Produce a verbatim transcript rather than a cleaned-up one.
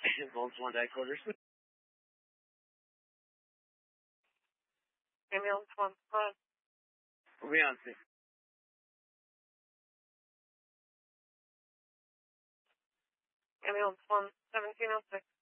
Ambulance one headquarters. Ambulance one, go ahead. We'll be on scene. Ambulance one, seventeen oh six.